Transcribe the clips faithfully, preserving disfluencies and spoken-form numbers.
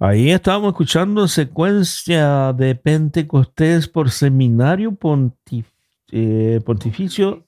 Ahí estábamos escuchando secuencia de Pentecostés por Seminario Pontif- eh, Pontificio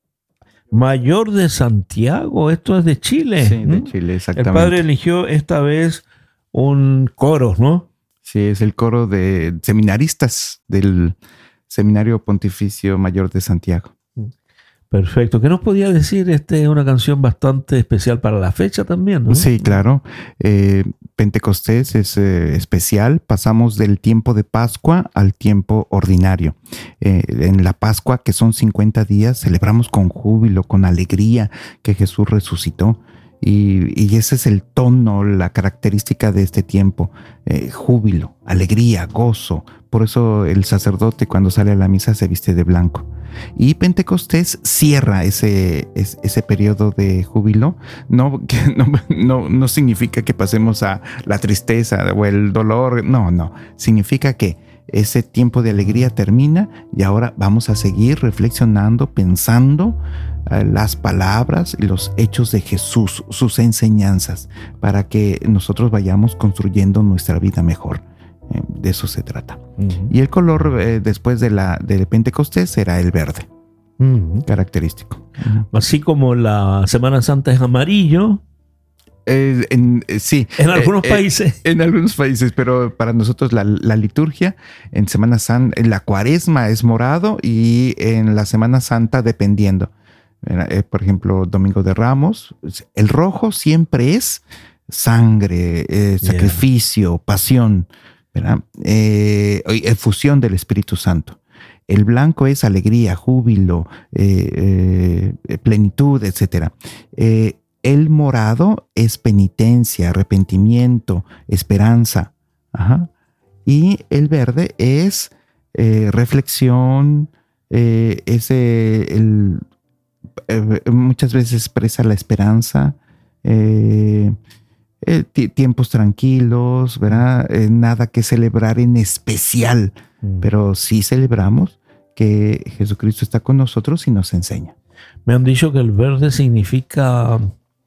Mayor de Santiago. Esto es de Chile. Sí, de ¿m? Chile, El exactamente. padre eligió esta vez un coro, ¿no? Sí, es el coro de seminaristas del Seminario Pontificio Mayor de Santiago. Perfecto. ¿Qué nos podía decir? Esta es una canción bastante especial para la fecha también, ¿no? Sí, claro. Eh, Pentecostés es eh, especial. Pasamos del tiempo de Pascua al tiempo ordinario. Eh, en la Pascua, que son cincuenta días, celebramos con júbilo, con alegría que Jesús resucitó. Y, y ese es el tono, la característica de este tiempo. Eh, júbilo, alegría, gozo. Por eso el sacerdote cuando sale a la misa se viste de blanco. Y Pentecostés cierra ese, ese, ese periodo de júbilo. No, que no, no, no significa que pasemos a la tristeza o el dolor. No, no. Significa que ese tiempo de alegría termina y ahora vamos a seguir reflexionando, pensando eh, las palabras y los hechos de Jesús, sus enseñanzas, para que nosotros vayamos construyendo nuestra vida mejor. Eh, de eso se trata. Uh-huh. Y el color eh, después de la de Pentecostés será el verde, uh-huh. característico. Uh-huh. Así como la Semana Santa es amarillo. Eh, en, eh, sí. En algunos eh, países. Eh, en algunos países, pero para nosotros la, la liturgia en Semana Santa, en la Cuaresma es morado y en la Semana Santa dependiendo. Eh, por ejemplo, Domingo de Ramos, el rojo siempre es sangre, eh, sacrificio, yeah. pasión, ¿verdad? Eh, efusión del Espíritu Santo. El blanco es alegría, júbilo, eh, eh, plenitud, etcétera. Eh, El morado es penitencia, arrepentimiento, esperanza. Ajá. Y el verde es eh, reflexión, eh, es, eh, el, eh, muchas veces expresa la esperanza, eh, eh, t- tiempos tranquilos, ¿verdad? Eh, nada que celebrar en especial, mm. pero sí celebramos que Jesucristo está con nosotros y nos enseña. Me han dicho que el verde significa...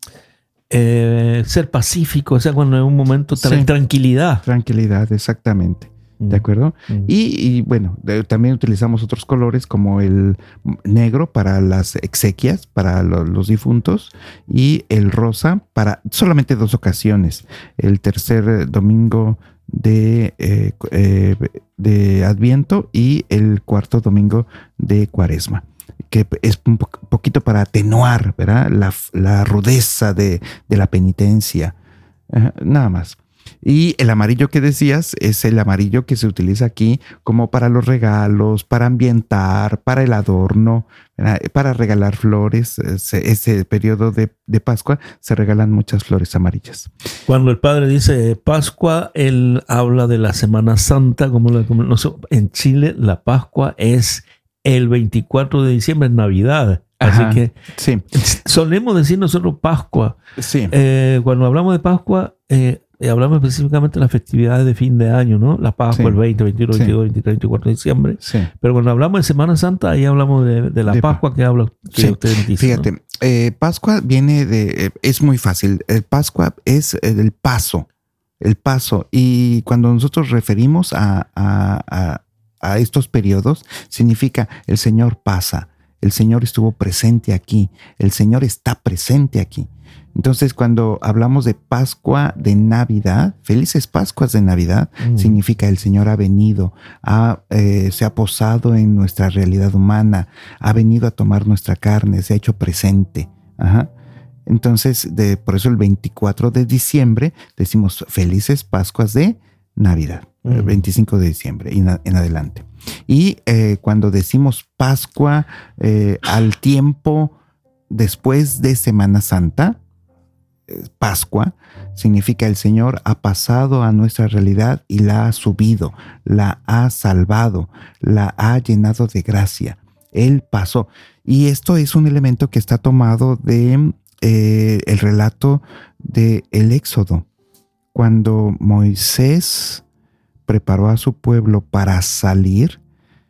Eh, ser pacífico, o sea, cuando es un momento de sí, tranquilidad. Tranquilidad, exactamente. Mm. ¿De acuerdo? Mm. Y, y bueno, de, también utilizamos otros colores como el negro para las exequias, para lo, los difuntos, y el rosa para solamente dos ocasiones. El tercer domingo de, eh, eh, de Adviento y el cuarto domingo de Cuaresma, que es un po- poquito para atenuar, ¿verdad? La, la rudeza de, de la penitencia, uh, nada más. Y el amarillo que decías es el amarillo que se utiliza aquí como para los regalos, para ambientar, para el adorno, ¿verdad? Para regalar flores. Ese, ese periodo de, de Pascua se regalan muchas flores amarillas. Cuando el padre dice Pascua, él habla de la Semana Santa. Como, la, como no sé, en Chile la Pascua es el veinticuatro de diciembre, es Navidad. Ajá, así que sí. solemos decir nosotros Pascua. Sí. Eh, cuando hablamos de Pascua, eh, hablamos específicamente de las festividades de fin de año, ¿no? La Pascua, sí. el veinte, veintiuno, sí. veintidós, veintitrés, veinticuatro de diciembre. Sí. Pero cuando hablamos de Semana Santa, ahí hablamos de, de la de Pascua que habla que sí. usted dice. Fíjate, ¿no? eh, Pascua viene de... Eh, es muy fácil. El Pascua es el paso. El paso. Y cuando nosotros referimos a... a, a a estos periodos, significa el Señor pasa, el Señor estuvo presente aquí, el Señor está presente aquí. Entonces, cuando hablamos de Pascua de Navidad, felices Pascuas de Navidad, mm. significa el Señor ha venido, ha, eh, se ha posado en nuestra realidad humana, ha venido a tomar nuestra carne, se ha hecho presente. Ajá. Entonces, de, por eso el veinticuatro de diciembre decimos felices Pascuas de Navidad. El veinticinco de diciembre y en adelante. Y eh, cuando decimos Pascua eh, al tiempo después de Semana Santa, eh, Pascua significa el Señor ha pasado a nuestra realidad y la ha subido, la ha salvado, la ha llenado de gracia. Él pasó. Y esto es un elemento que está tomado de eh, el relato del Éxodo. Cuando Moisés preparó a su pueblo para salir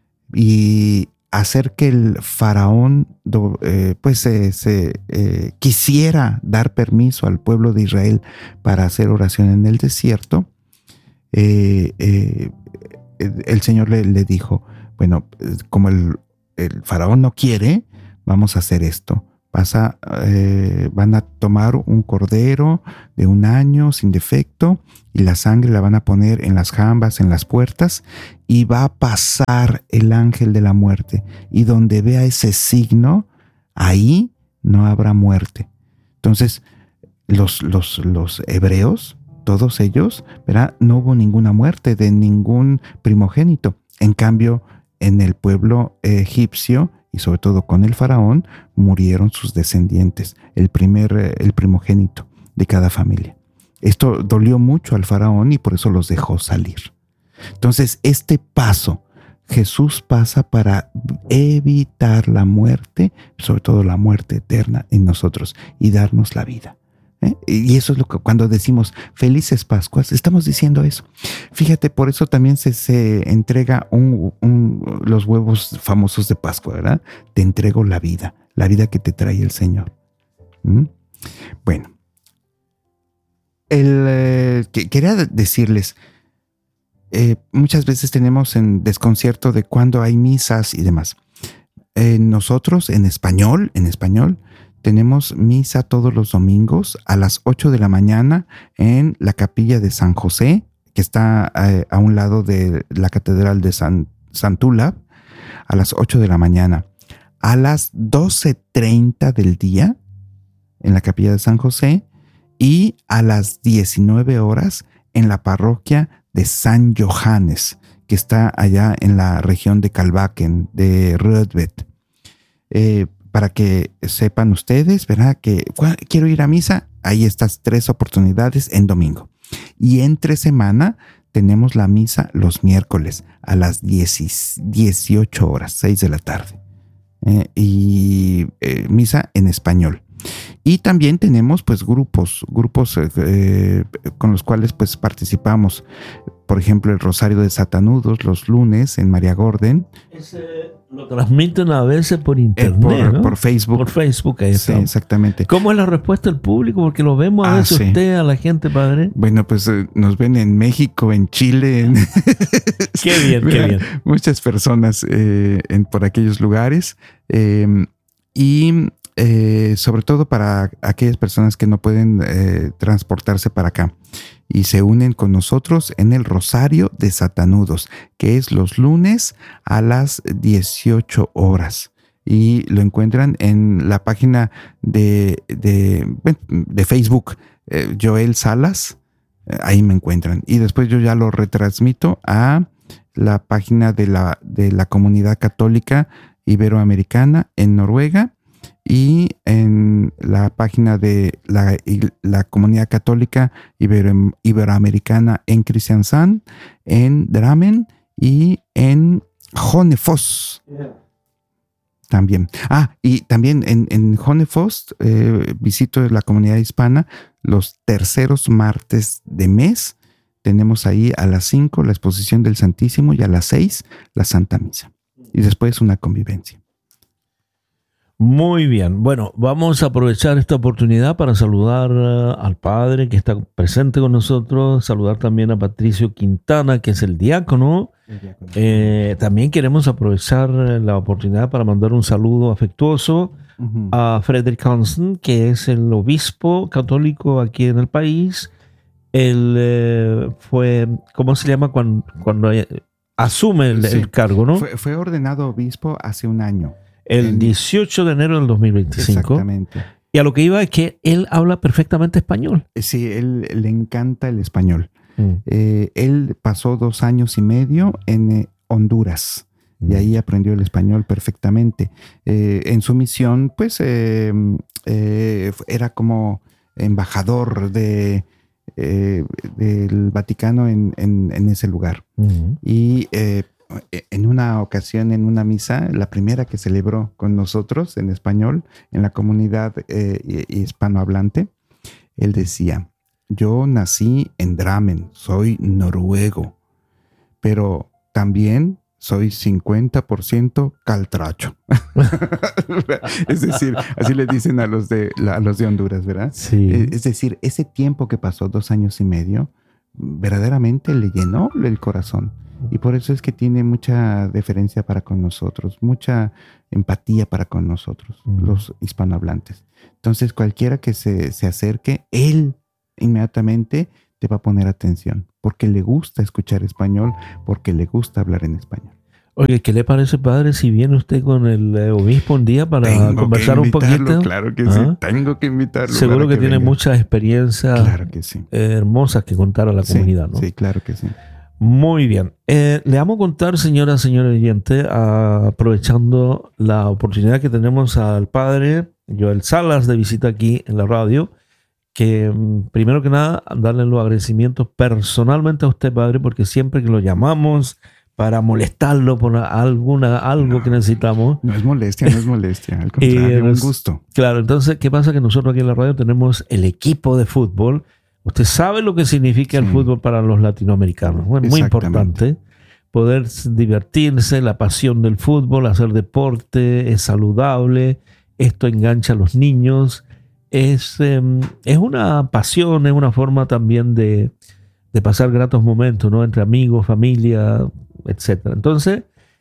y hacer que el faraón eh, pues eh, se eh, quisiera dar permiso al pueblo de Israel para hacer oración en el desierto, eh, eh, el Señor le, le dijo, bueno, como el, el faraón no quiere, vamos a hacer esto. Vas a, eh, van a tomar un cordero de un año sin defecto y la sangre la van a poner en las jambas, en las puertas, y va a pasar el ángel de la muerte. Y donde vea ese signo, ahí no habrá muerte. Entonces, los, los, los hebreos, todos ellos, ¿verdad? No hubo ninguna muerte de ningún primogénito. En cambio, en el pueblo egipcio, y sobre todo con el faraón, murieron sus descendientes, el primer, el primogénito de cada familia. Esto dolió mucho al faraón y por eso los dejó salir. Entonces, este paso, Jesús pasa para evitar la muerte, sobre todo la muerte eterna en nosotros, y darnos la vida. ¿Eh? Y eso es lo que cuando decimos felices Pascuas, estamos diciendo eso. Fíjate, por eso también se, se entrega un, un, los huevos famosos de Pascua, ¿verdad? Te entrego la vida, la vida que te trae el Señor. ¿Mm? Bueno, el, eh, que, quería decirles, eh, muchas veces tenemos en desconcierto de cuándo hay misas y demás. Eh, nosotros en español, en español, tenemos misa todos los domingos a las ocho de la mañana en la capilla de San José, que está eh, a un lado de la catedral de San, Santula, a las ocho de la mañana. A las doce treinta del día en la capilla de San José y a las diecinueve horas en la parroquia de San Johannes, que está allá en la región de Kalbaken, de Rødtvet. Eh, Para que sepan ustedes, ¿verdad? Que quiero ir a misa, hay estas tres oportunidades en domingo. Y entre semana tenemos la misa los miércoles a las dieciocho horas, seis de la tarde. Eh, y eh, misa en español. Y también tenemos pues grupos, grupos eh, con los cuales pues participamos. Por ejemplo, el Rosario de Satanudos los lunes en María Gordon. Ese lo transmiten a veces por internet, eh, por, ¿no? por Facebook. Por Facebook, ahí sí, está. Exactamente. ¿Cómo es la respuesta del público? Porque lo vemos a ah, veces sí. usted, a la gente, padre. Bueno, pues eh, nos ven en México, en Chile. En qué bien, qué bien. Muchas personas eh, en, por aquellos lugares. Eh, y eh, sobre todo para aquellas personas que no pueden eh, transportarse para acá. Y se unen con nosotros en el Rosario de Satanudos, que es los lunes a las dieciocho horas. Y lo encuentran en la página de, de, de Facebook, eh, Joel Salas, eh, ahí me encuentran. Y después yo ya lo retransmito a la página de la, de la Comunidad Católica Iberoamericana en Noruega, y en la página de la, la Comunidad Católica Ibero, Iberoamericana en Kristiansand, en Drammen y en Hønefoss. Yeah. También. Ah, y también en, en Hønefoss eh, visito la comunidad hispana los terceros martes de mes. Tenemos ahí a las cinco la exposición del Santísimo y a las seis la Santa Misa. Y después una convivencia. Muy bien. Bueno, vamos a aprovechar esta oportunidad para saludar uh, al padre que está presente con nosotros, saludar también a Patricio Quintana, que es el diácono. El diácono. Eh, también queremos aprovechar la oportunidad para mandar un saludo afectuoso uh-huh. a Frederick Hansen, que es el obispo católico aquí en el país. Él eh, fue, ¿cómo se llama cuando, cuando asume el, sí. el cargo, no? Fue, fue ordenado obispo hace un año. El dieciocho de enero del dos mil veinticinco. Exactamente. Y a lo que iba es que él habla perfectamente español. Sí, él le encanta el español. Mm. Eh, él pasó dos años y medio en eh, Honduras mm. y ahí aprendió el español perfectamente. Eh, en su misión, pues, eh, eh, era como embajador de, eh, del Vaticano en, en, en ese lugar. Mm. Y eh, en una ocasión, en una misa, la primera que celebró con nosotros en español, en la comunidad eh, hispanohablante, él decía: yo nací en Drammen, soy noruego, pero también soy cincuenta por ciento caltracho. Es decir, así le dicen a los de, a los de Honduras, ¿verdad? Sí. Es decir, ese tiempo que pasó, dos años y medio, verdaderamente le llenó el corazón. Y por eso es que tiene mucha deferencia para con nosotros, mucha empatía para con nosotros, uh-huh. los hispanohablantes. Entonces, cualquiera que se, se acerque, él inmediatamente te va a poner atención, porque le gusta escuchar español, porque le gusta hablar en español. Oye, ¿qué le parece, padre, si viene usted con el eh, obispo un día para tengo conversar un poquito? Claro que ¿Ah? sí, tengo que invitarlo. Seguro que, que tiene venga. muchas experiencias claro que sí. eh, hermosas que contar a la sí, comunidad, ¿no? Sí, claro que sí. Muy bien. Eh, le vamos a contar, señora, señor oyente, a, aprovechando la oportunidad que tenemos al padre Joel Salas de visita aquí en la radio, que primero que nada, darle los agradecimientos personalmente a usted, padre, porque siempre que lo llamamos para molestarlo por alguna, algo no, que necesitamos. No es molestia, no es molestia, al contrario, nos, un gusto. Claro, entonces, ¿qué pasa? Que nosotros aquí en la radio tenemos el equipo de fútbol. Usted sabe lo que significa sí. el fútbol para los latinoamericanos. Es muy importante poder divertirse, la pasión del fútbol, hacer deporte, es saludable, esto engancha a los niños, es, eh, es una pasión, es una forma también de, de pasar gratos momentos, ¿no? Entre amigos, familia, etcétera. Entonces,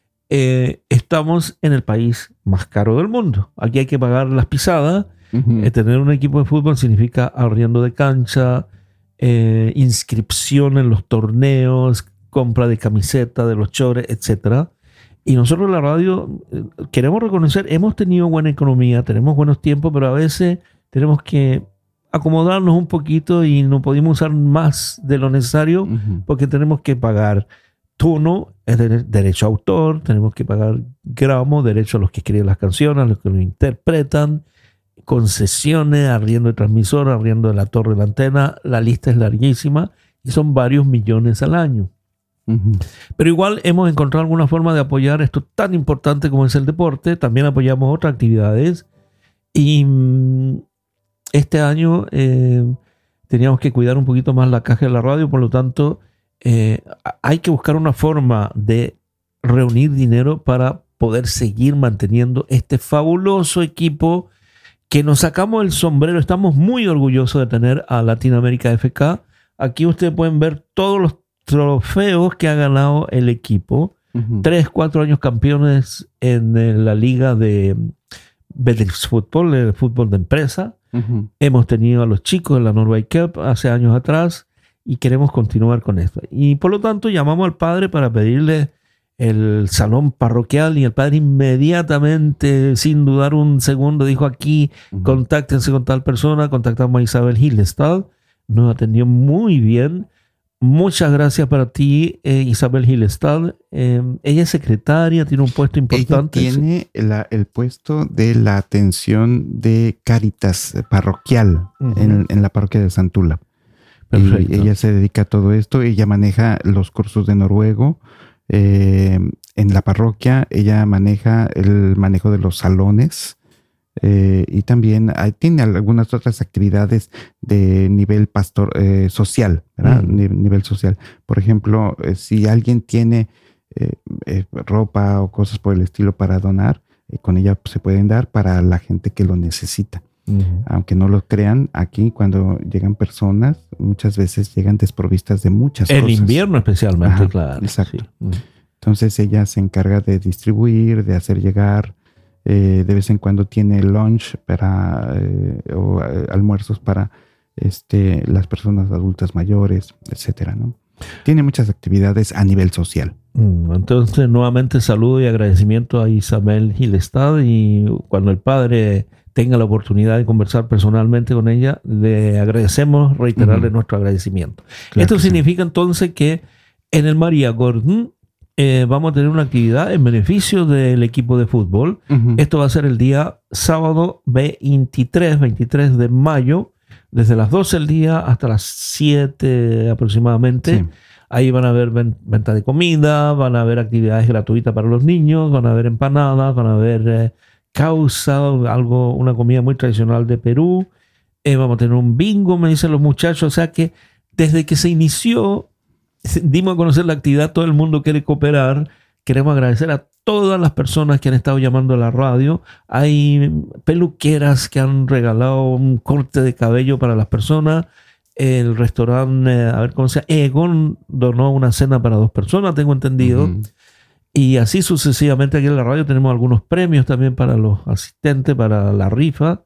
eh, estamos en el país más caro del mundo. Aquí hay que pagar las pisadas. Uh-huh. Eh, tener un equipo de fútbol significa arriendo de cancha, eh, inscripción en los torneos, compra de camiseta, de los chores, etcétera. Y nosotros en la radio eh, queremos reconocer, hemos tenido buena economía, tenemos buenos tiempos, pero a veces tenemos que acomodarnos un poquito y no podemos usar más de lo necesario uh-huh. porque tenemos que pagar turno, es de, derecho a autor, tenemos que pagar gramo, derecho a los que escriben las canciones, a los que lo interpretan, concesiones, arriendo de transmisora, arriendo de la torre de la antena, la lista es larguísima y son varios millones al año. Uh-huh. Pero igual hemos encontrado alguna forma de apoyar esto tan importante como es el deporte. También apoyamos otras actividades y mm, este año eh, teníamos que cuidar un poquito más la caja de la radio, por lo tanto eh, hay que buscar una forma de reunir dinero para poder seguir manteniendo este fabuloso equipo que nos sacamos el sombrero. Estamos muy orgullosos de tener a Latinoamérica F K. Aquí ustedes pueden ver todos los trofeos que ha ganado el equipo. Uh-huh. Tres, cuatro años campeones en, en la liga de Betix Fútbol, el fútbol de empresa. Uh-huh. Hemos tenido a los chicos de la Norway Cup hace años atrás y queremos continuar con esto. Y por lo tanto llamamos al padre para pedirle el salón parroquial y el padre inmediatamente, sin dudar un segundo, dijo aquí, uh-huh. contáctense con tal persona. Contactamos a Isabel Hillestad, nos atendió muy bien. Muchas gracias para ti, eh, Isabel Hillestad. Eh, ella es secretaria, tiene un puesto importante. Ella tiene la, el puesto de la atención de Cáritas parroquial uh-huh. en, en la parroquia de Santula. Perfecto. Y ella se dedica a todo esto. Ella maneja los cursos de noruego. Eh, en la parroquia ella maneja el manejo de los salones eh, y también hay, tiene algunas otras actividades de nivel pastor eh, social, ¿verdad? Mm. Ni, nivel social. Por ejemplo, eh, si alguien tiene eh, eh, ropa o cosas por el estilo para donar, eh, con ella se pueden dar para la gente que lo necesita. Uh-huh. Aunque no lo crean, aquí cuando llegan personas, muchas veces llegan desprovistas de muchas el cosas. El invierno especialmente, Ajá, claro. Exacto. Sí. Uh-huh. Entonces ella se encarga de distribuir, de hacer llegar, eh, de vez en cuando tiene lunch para, eh, o eh, almuerzos para este, las personas adultas mayores, etcétera, ¿no? Tiene muchas actividades a nivel social. Entonces, nuevamente saludo y agradecimiento a Isabel Hillestad, y cuando el padre tenga la oportunidad de conversar personalmente con ella, le agradecemos, reiterarle uh-huh. nuestro agradecimiento. Claro. Esto significa sí. entonces que en el María Gordon eh, vamos a tener una actividad en beneficio del equipo de fútbol. Uh-huh. Esto va a ser el día sábado veintitrés, veintitrés de mayo, desde las doce del día hasta las siete aproximadamente. Sí. Ahí van a haber venta de comida, van a haber actividades gratuitas para los niños, van a haber empanadas, van a haber eh, causa, algo, una comida muy tradicional de Perú. Eh, vamos a tener un bingo, me dicen los muchachos. O sea que desde que se inició, dimos a conocer la actividad, todo el mundo quiere cooperar. Queremos agradecer a todas las personas que han estado llamando a la radio. Hay peluqueras que han regalado un corte de cabello para las personas. el restaurante, eh, a ver cómo se llama, Egon donó una cena para dos personas, tengo entendido. Uh-huh. Y así sucesivamente aquí en la radio tenemos algunos premios también para los asistentes, para la rifa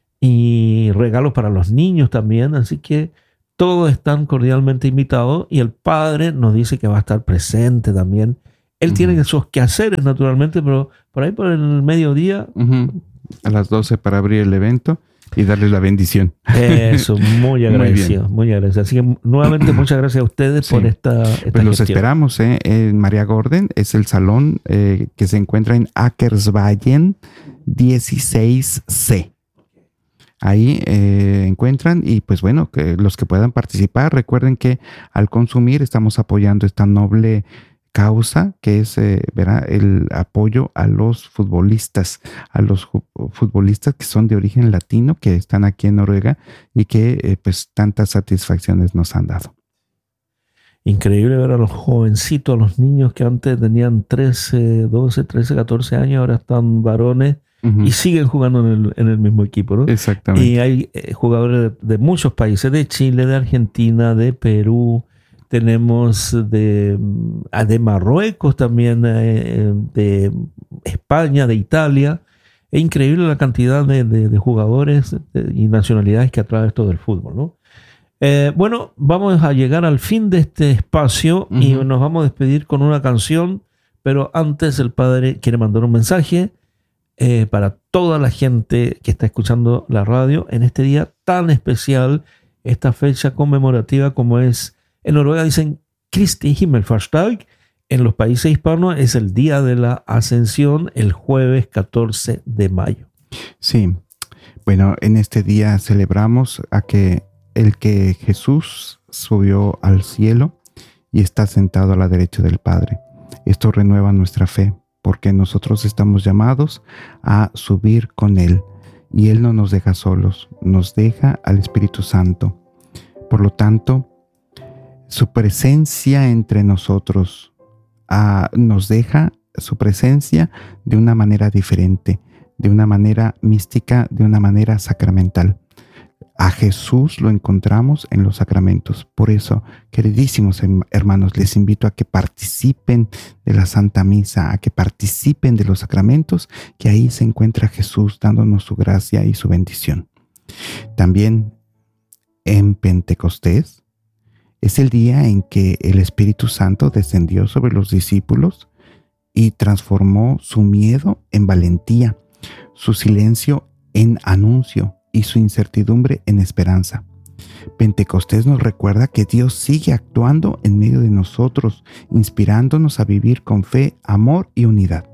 y regalos para los niños también. Así que todos están cordialmente invitados y el padre nos dice que va a estar presente también. Él uh-huh. tiene esos quehaceres naturalmente, pero por ahí por el mediodía. Uh-huh. A las doce para abrir el evento y darles la bendición. Eso, muy agradecido, muy, muy agradecido. Así que nuevamente muchas gracias a ustedes sí. por esta, esta pues los esperamos, ¿eh? En María Gordon es el salón eh, que se encuentra en Ackersvallen dieciséis C. Ahí eh, encuentran y pues bueno, que los que puedan participar, recuerden que al consumir estamos apoyando esta noble causa que es eh, verá, el apoyo a los futbolistas, a los futbolistas que son de origen latino, que están aquí en Noruega y que eh, pues tantas satisfacciones nos han dado. Increíble ver a los jovencitos, a los niños que antes tenían trece, doce, trece, catorce años, ahora están varones uh-huh. y siguen jugando en el, en el mismo equipo, ¿no? Exactamente. Y hay eh, jugadores de, de muchos países, de Chile, de Argentina, de Perú. Tenemos de, de Marruecos también, de España, de Italia. Es increíble la cantidad de, de, de jugadores y nacionalidades que atrae esto del fútbol, ¿no? Eh, bueno, vamos a llegar al fin de este espacio uh-huh. y nos vamos a despedir con una canción, pero antes el padre quiere mandar un mensaje eh, para toda la gente que está escuchando la radio en este día tan especial, esta fecha conmemorativa como es. En Noruega dicen Kristi Himmelfartstag. En los países hispanos es el día de la Ascensión, el jueves catorce de mayo. Sí, bueno, en este día celebramos a que el que Jesús subió al cielo y está sentado a la derecha del Padre. Esto renueva nuestra fe, porque nosotros estamos llamados a subir con Él y Él no nos deja solos, nos deja al Espíritu Santo. Por lo tanto, su presencia entre nosotros uh, nos deja su presencia de una manera diferente, de una manera mística, de una manera sacramental. A Jesús lo encontramos en los sacramentos. Por eso, queridísimos hermanos, les invito a que participen de la Santa Misa, a que participen de los sacramentos, que ahí se encuentra Jesús dándonos su gracia y su bendición. También en Pentecostés, es el día en que el Espíritu Santo descendió sobre los discípulos y transformó su miedo en valentía, su silencio en anuncio y su incertidumbre en esperanza. Pentecostés nos recuerda que Dios sigue actuando en medio de nosotros, inspirándonos a vivir con fe, amor y unidad.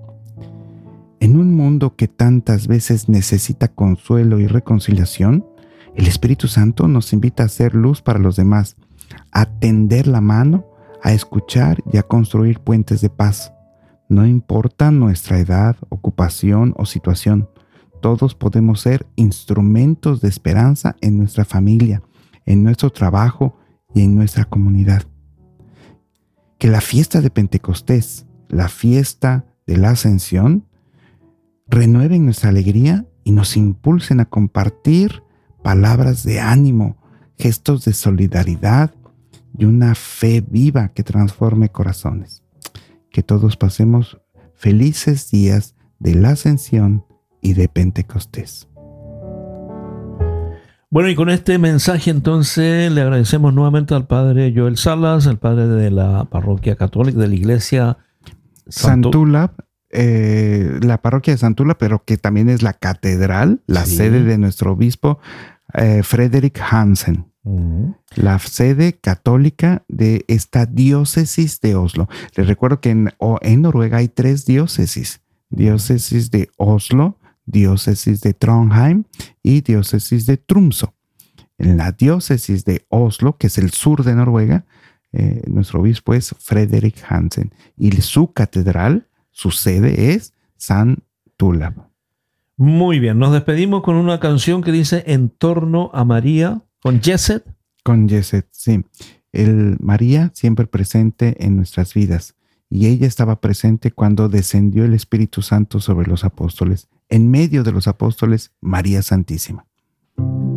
En un mundo que tantas veces necesita consuelo y reconciliación, el Espíritu Santo nos invita a ser luz para los demás, a tender la mano, a escuchar y a construir puentes de paz. No importa nuestra edad, ocupación o situación, todos podemos ser instrumentos de esperanza en nuestra familia, en nuestro trabajo y en nuestra comunidad. Que la fiesta de Pentecostés, la fiesta de la Ascensión, renueven nuestra alegría y nos impulsen a compartir palabras de ánimo, gestos de solidaridad y una fe viva que transforme corazones. Que todos pasemos felices días de la Ascensión y de Pentecostés. Bueno, y con este mensaje entonces le agradecemos nuevamente al padre Joel Salas, al padre de la parroquia católica de la iglesia Santula, eh, la parroquia de Santula, pero que también es la catedral, la sí. sede de nuestro obispo eh, Frederick Hansen. Uh-huh. La sede católica de esta diócesis de Oslo. Les recuerdo que en, en Noruega hay tres diócesis. Diócesis de Oslo, diócesis de Trondheim y diócesis de Tromsø. En la diócesis de Oslo, que es el sur de Noruega, eh, nuestro obispo es Frederick Hansen. Y su catedral, su sede es San Tulab. Muy bien, nos despedimos con una canción que dice En torno a María, con Jesset. Con Jesset, sí. El María siempre presente en nuestras vidas. Y ella estaba presente cuando descendió el Espíritu Santo sobre los apóstoles. En medio de los apóstoles, María Santísima.